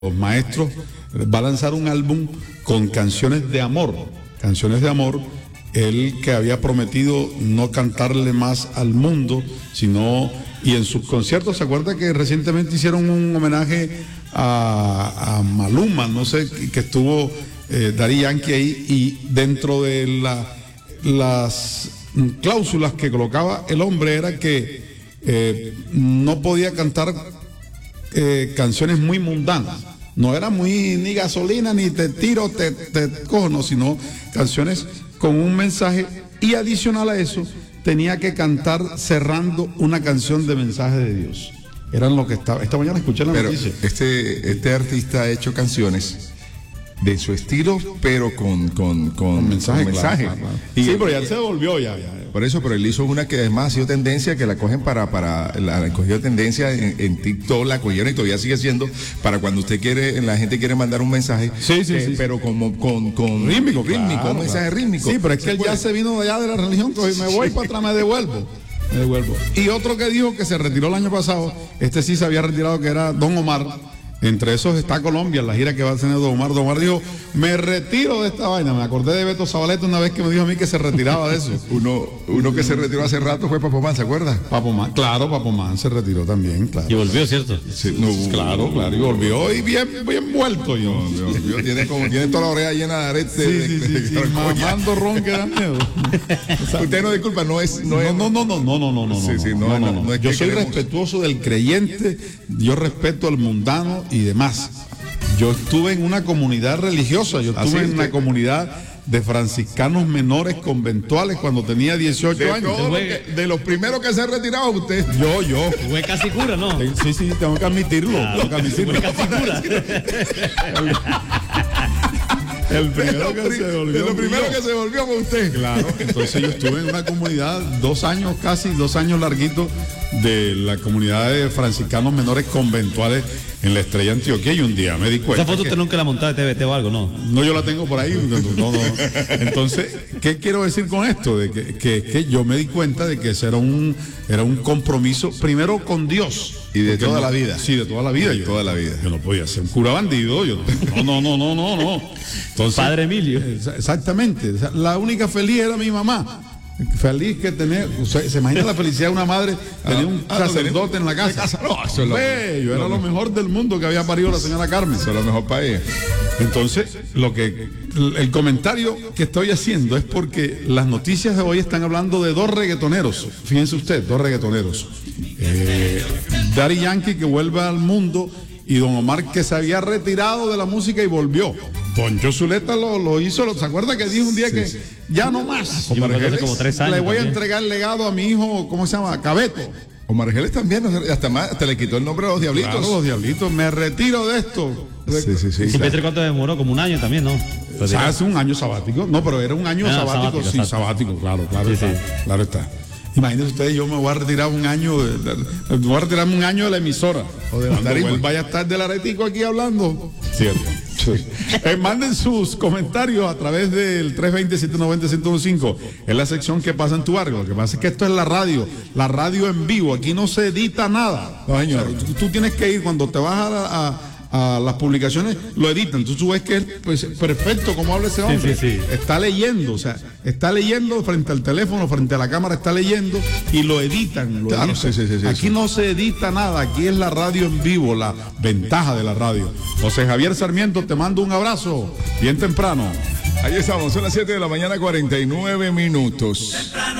los maestros, va a lanzar un álbum con canciones de amor, él que había prometido no cantarle más al mundo, sino, y en sus conciertos, ¿se acuerda que recientemente hicieron un homenaje a Maluma, no sé, que estuvo Daddy Yankee ahí, y dentro de las cláusulas que colocaba el hombre era que no podía cantar canciones muy mundanas, no era muy ni gasolina, ni te tiro, te cojo, no, sino canciones con un mensaje, y adicional a eso tenía que cantar cerrando una canción de mensaje de Dios. Eran lo que estaba. Esta mañana escuché la noticia. Este artista ha hecho canciones de su estilo, pero con mensaje. Claro. Y sí, pero ya se volvió ya. Por eso, pero él hizo una que además ha sido tendencia, que la cogen la cogió tendencia en TikTok, la cogieron y todavía sigue siendo para cuando usted quiere, la gente quiere mandar un mensaje. Sí. Pero como con rítmico, un mensaje rítmico. Sí, pero es que él ya se vino de allá de la religión, entonces me voy para atrás, me devuelvo. Y otro que dijo que se retiró el año pasado, este sí se había retirado, que era Don Omar. Entre esos está Colombia, la gira que va a tener Don Omar. Don Omar dijo, me retiro de esta vaina. Me acordé de Beto Zabaleta una vez que me dijo a mí que se retiraba de eso. Uno que se retiró hace rato fue Papo Man, ¿se acuerda? Papo Man, claro, Papo Man se retiró también, claro. Y volvió, ¿cierto? Sí, claro, y volvió y bien vuelto. Tiene toda la oreja llena de arete. Sí, mamando ron que da miedo. Usted no disculpa, no. Yo soy respetuoso del creyente, yo respeto al mundano y demás. Yo estuve en una comunidad religiosa, en una comunidad de franciscanos menores conventuales cuando tenía 18 años. De los primeros que se retiraba usted. Yo. Fue casi cura, ¿no? Sí, tengo que admitirlo. Fue casi cura. El primero que se volvió. De lo primero que se volvió fue usted. Claro, entonces yo estuve en una comunidad 2 años, casi 2 años larguitos, de la comunidad de franciscanos menores conventuales en la Estrella Antioquia, y un día me di cuenta. ¿Esa foto usted nunca la montó de TVT o algo, no? No, yo la tengo por ahí. No. Entonces, ¿qué quiero decir con esto? De que yo me di cuenta de que ese era un compromiso, primero con Dios. Y de toda la vida. Sí, de toda la vida. Toda la vida. Yo no podía ser un cura bandido. No. Entonces, Padre Emilio. Exactamente. La única feliz era mi mamá. Feliz que tener, se imagina la felicidad de una madre tener un sacerdote en la casa. No, eso es bello, era lo mejor del mundo que había parido la señora Carmen. Eso es lo mejor para ella. Entonces, el comentario que estoy haciendo es porque las noticias de hoy están hablando de 2 reggaetoneros. Fíjense usted, 2 reggaetoneros. Daddy Yankee, que vuelve al mundo, y Don Omar, que se había retirado de la música y volvió. Don Josuleta lo hizo, ¿se acuerda que dijo un día que ya no más? Omar Geles, como 3 años. Le voy también a entregar el legado a mi hijo, ¿cómo se llama? Cabeto. Omar Geles también, hasta le quitó el nombre a los Diablitos. Claro, los Diablitos, me retiro de esto. Sí. ¿Y Petri cuánto demoró? Como 1 año también, ¿no? O sea, hace un año sabático. No, pero era un año sabático, sí, sabático, claro, claro está. Imagínense ustedes, yo me voy a retirar un año, de la emisora. O de Mandarín. Vaya a estar del aretico aquí hablando. Cierto. Manden sus comentarios a través del 320-790-1015. Es la sección que pasa en tu barrio. Lo que pasa es que esto es la radio en vivo. Aquí no se edita nada. No, señor. Tú tienes que ir cuando te vas a las publicaciones, lo editan. Tú ves que es perfecto como habla ese hombre. Sí. Está leyendo, está leyendo frente al teléfono, frente a la cámara, está leyendo y lo editan. Aquí no se edita nada, aquí es la radio en vivo, la ventaja de la radio. José Javier Sarmiento, te mando un abrazo bien temprano. Ahí estamos, son las 7 de la mañana, 49 minutos.